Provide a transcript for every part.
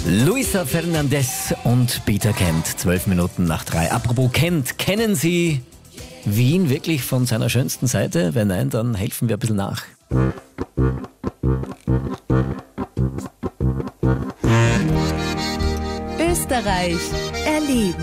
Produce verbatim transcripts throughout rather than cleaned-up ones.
Luisa Fernandez und Peter Kent, zwölf Minuten nach drei. Apropos Kent, kennen Sie Wien wirklich von seiner schönsten Seite? Wenn nein, dann helfen wir ein bisschen nach. Österreich erleben.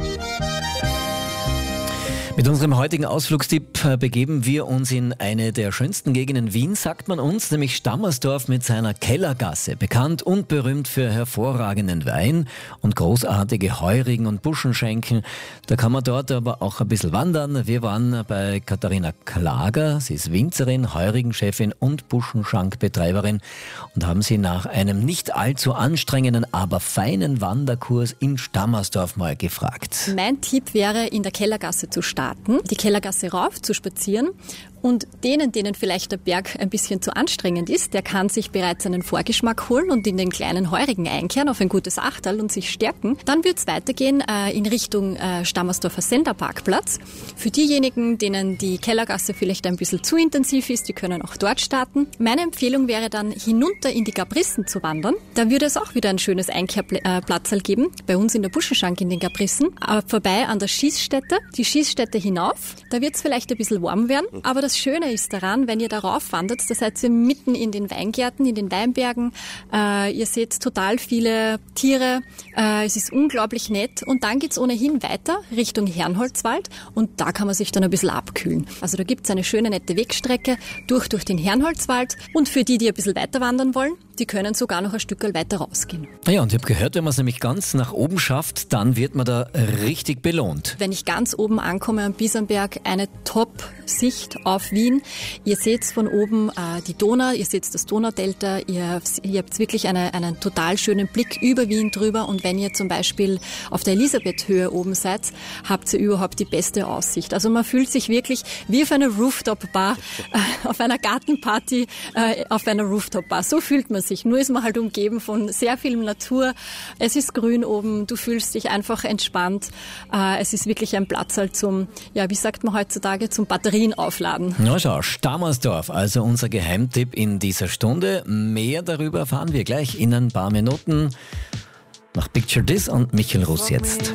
Mit unserem heutigen Ausflugstipp begeben wir uns in eine der schönsten Gegenden Wiens, sagt man uns, nämlich Stammersdorf mit seiner Kellergasse. Bekannt und berühmt für hervorragenden Wein und großartige Heurigen und Buschenschenken. Da kann man dort aber auch ein bisschen wandern. Wir waren bei Katharina Klager, sie ist Winzerin, Heurigenchefin und Buschenschankbetreiberin und haben sie nach einem nicht allzu anstrengenden, aber feinen Wanderkurs in Stammersdorf mal gefragt. Mein Tipp wäre, in der Kellergasse zu starten, die Kellergasse rauf zu spazieren und denen, denen vielleicht der Berg ein bisschen zu anstrengend ist, der kann sich bereits einen Vorgeschmack holen und in den kleinen Heurigen einkehren auf ein gutes Achterl und sich stärken. Dann wird es weitergehen äh, in Richtung äh, Stammersdorfer Senderparkplatz. Für diejenigen, denen die Kellergasse vielleicht ein bisschen zu intensiv ist, die können auch dort starten. Meine Empfehlung wäre dann, hinunter in die Gabrissen zu wandern. Da würde es auch wieder ein schönes Einkehrplatzl geben, bei uns in der Buschenschank in den Gabrissen. Aber vorbei an der Schießstätte, die Schießstätte hinauf, da wird es vielleicht ein bisschen warm werden, aber das Schöne ist daran, wenn ihr darauf wandert, da seid ihr mitten in den Weingärten, in den Weinbergen, äh, ihr seht total viele Tiere, äh, es ist unglaublich nett und dann geht's ohnehin weiter Richtung Herrnholzwald und da kann man sich dann ein bisschen abkühlen. Also da gibt's eine schöne nette Wegstrecke durch, durch den Herrnholzwald und für die, die ein bisschen weiter wandern wollen, die können sogar noch ein Stück weiter rausgehen. Ja, und ich habe gehört, wenn man es nämlich ganz nach oben schafft, dann wird man da richtig belohnt. Wenn ich ganz oben ankomme am Biesenberg, eine Top-Sicht auf Wien. Ihr seht von oben äh, die Donau, ihr seht das Donaudelta, ihr, ihr habt wirklich eine, einen total schönen Blick über Wien drüber und wenn ihr zum Beispiel auf der Elisabethhöhe oben seid, habt ihr überhaupt die beste Aussicht. Also man fühlt sich wirklich wie auf einer Rooftop-Bar, äh, auf einer Gartenparty, äh, auf einer Rooftop-Bar. So fühlt man sich. Nur ist man halt umgeben von sehr viel Natur. Es ist grün oben, du fühlst dich einfach entspannt. Äh, es ist wirklich ein Platz halt zum, ja, wie sagt man heutzutage, zum Batterien aufladen. Na schau, Stammersdorf, also unser Geheimtipp in dieser Stunde. Mehr darüber erfahren wir gleich in ein paar Minuten. Nach Picture This und Michael Russ jetzt.